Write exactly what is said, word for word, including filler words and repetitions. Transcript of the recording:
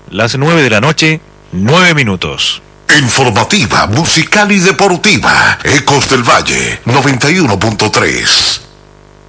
las nueve de la noche, nueve minutos. Informativa, musical y deportiva. Ecos del Valle, noventa y uno punto tres.